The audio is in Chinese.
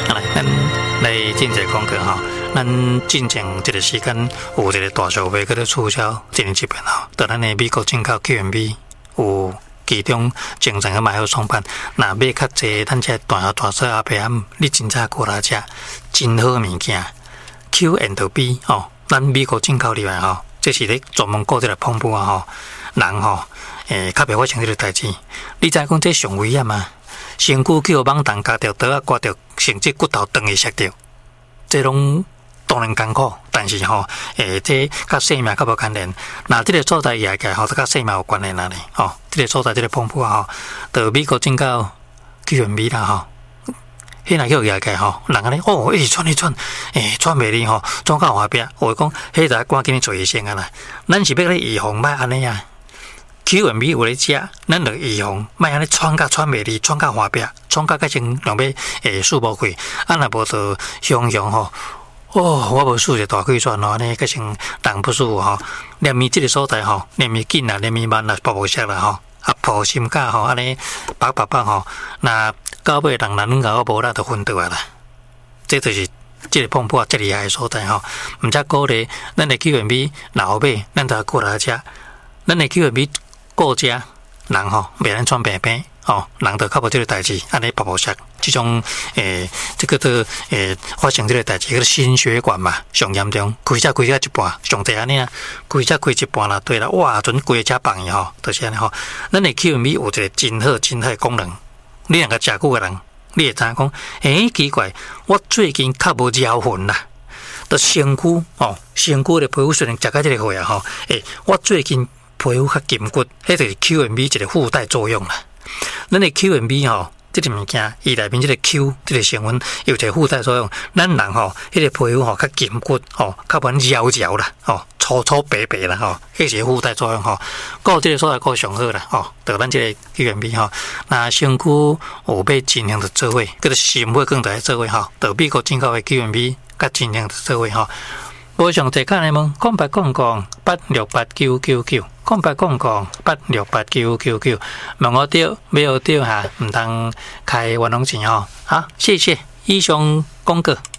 来，咱来进一个广告吼。咱进前一个时间有一个大小卖搁咧促销，一年一遍吼，到咱的美国进口 QMB 有其中精神个买好创办。若买较济，咱这大小大小阿伯暗，你真正过来吃，真好物件。Q&B 吼，咱美国进口里来吼，这是咧专门顾这个碰布啊吼，人吼较袂发生这个代志。你知讲这上危险啊？身躯去互网弹夹着刀啊，刮着，甚至骨头断去摔着，这拢当然艰苦，但是吼，这甲生命较无关联。那这个所在也个吼，甲生命有关联啦哩，吼，这个所在这个碰布啊吼，到美国进口 QMB 啦吼。迄若叫野个吼，人安尼哦，一直喘，喘袂离吼，喘到后壁，我讲，迄就赶紧做医生啊啦。咱是要咧预防歹安尼啊。QMB 有咧食，咱着预防，莫安尼喘袂离，喘到后壁，喘到改成两要数无开，啊若无就雄吼。哦，我无输一大气喘吼，安尼改成人不舒服吼。连咪即个所在吼，连咪紧啊，连咪慢啊，薄色啦吼。啊，抱心架吼，安尼白吼，那到尾人男甲我无啦，就分倒啊啦。这就是这个碰破这厉害的所在吼。毋则鼓励咱的 QMB 老买，咱就过来食。咱的 QMB 顾食人吼，袂咱喘病吼，人就较无这个代志，安尼薄色。这种这个的发生这个代志，个心血管嘛上严重，开车开一半，上侪安尼啊，开车开一半啦，对啦，哇，准规车放伊吼，就是安尼吼。咱的 QMB 有一个真好的功能，你两个食久的人，你会知影讲，奇怪，我最近较无腰痕啦，就身躯哦，身躯的皮肤虽然食到这个货啊吼，我最近皮肤较紧骨，迄就是 QMB 一个附带作用啦。咱的 QMB 吼。这个物件，伊内面这个 Q 这个成分有一个附带作用，咱人吼，迄个皮肤吼较紧骨吼，较无摇摇啦，吼粗白啦，吼，迄是附带作用吼。顾这个所在顾上好啦，吼，得咱这个 QMB 吼，那身躯有要尽量的做伙，佮个心肺更大做伙吼，得美国进口的 QMB， 佮尽量的做伙吼。无上侪看的问，08889999，08889999，问我对，没有对哈，唔通开冤枉钱吼。好，谢谢以上广告。